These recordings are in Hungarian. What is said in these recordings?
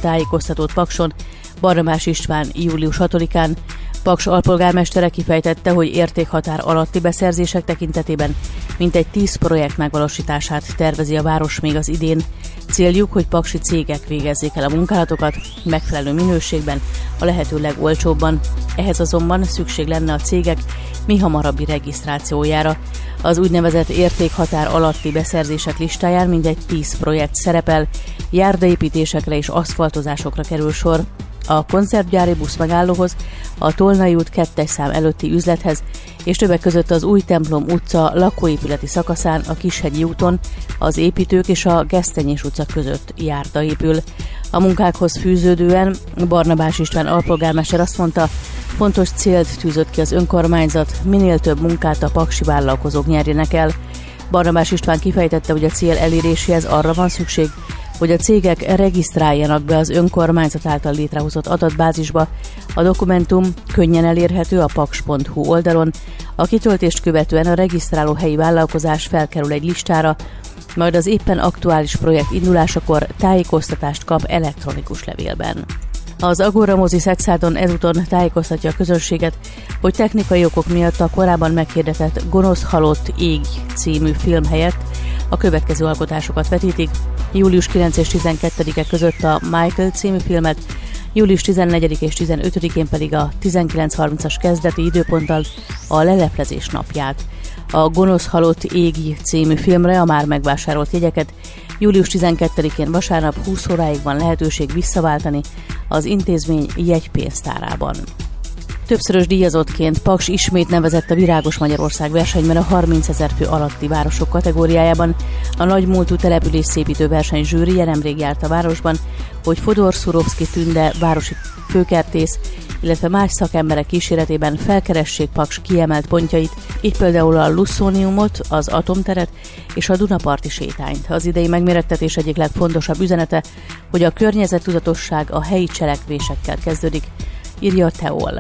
tájékoztatót Pakson Barnabás István július 6-án. Paks alpolgármestere kifejtette, hogy értékhatár alatti beszerzések tekintetében mintegy 10 projekt megvalósítását tervezi a város még az idén. Céljuk, hogy paksi cégek végezzék el a munkálatokat megfelelő minőségben, a lehető legolcsóbban. Ehhez azonban szükség lenne a cégek mihamarabbi regisztrációjára. Az úgynevezett értékhatár alatti beszerzések listáján mindegy 10 projekt szerepel, járdaépítésekre és aszfaltozásokra kerül sor. A koncertgyári buszmegállóhoz, a Tolnai út 2. szám előtti üzlethez, és többek között az Új Templom utca lakóépületi szakaszán, a Kishegyi úton, az Építők és a Gesztenyés utca között járda épül. A munkákhoz fűződően Barnabás István alpolgármester azt mondta, fontos célt tűzött ki az önkormányzat, minél több munkát a paksi vállalkozók nyerjenek el. Barnabás István kifejtette, hogy a cél eléréséhez arra van szükség, hogy a cégek regisztráljanak be az önkormányzat által létrehozott adatbázisba. A dokumentum könnyen elérhető a paks.hu oldalon. A kitöltést követően a regisztráló helyi vállalkozás felkerül egy listára, majd az éppen aktuális projekt indulásakor tájékoztatást kap elektronikus levélben. Az Agora mozi Szexádon ezúton tájékoztatja a közönséget, hogy technikai okok miatt a korábban meghirdetett Gonosz halott ég című film helyett a következő alkotásokat vetítik. Július 9 és 12-e között a Michael című filmet, július 14 és 15-én pedig a 19:30-as kezdeti időponttal a Leleplezés napját. A Gonosz halott ég című filmre a már megvásárolt jegyeket július 12-én vasárnap 20 óráig van lehetőség visszaváltani az intézmény jegypénztárában. Többszörös díjazottként Paks ismét nevezett a Virágos Magyarország versenyben a 30 000 fő alatti városok kategóriájában. A nagymúltú településszépítő verseny zsűrije nemrég járt a városban, hogy Fodor Szurovszky Tünde városi főkertész, illetve más szakemberek kíséretében felkeressék Paks kiemelt pontjait, így például a Luszóniumot, az Atomteret és a Dunaparti sétányt. Az idei megmérettetés egyik legfontosabb üzenete, hogy a környezettudatosság a helyi cselekvésekkel kezdődik, írja a Teol.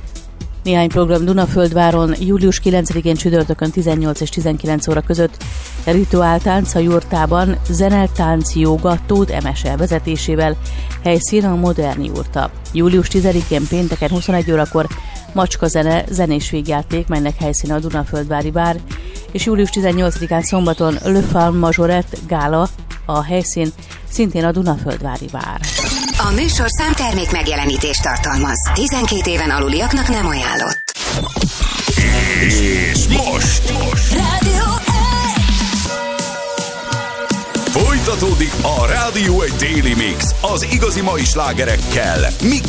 Néhány program Dunaföldváron július 9-én csütörtökön 18 és 19 óra között rituáltánc a jurtában, zeneltánc jóga Tóth Emese vezetésével, helyszín a Modern Jurta. Július 10-én pénteken 21 órakor macska zene, zenés végjáték, melynek helyszíne a Dunaföldvári Bár, és július 18-án szombaton Le Femme Majorette gála, a helyszín szintén a Dunaföldvári Bár. A műsorszám termék megjelenítést tartalmaz. 12 éven aluliaknak nem ajánlott. És most Rádió 1! folytatódik a Rádió 1 Daily Mix az igazi mai slágerekkel.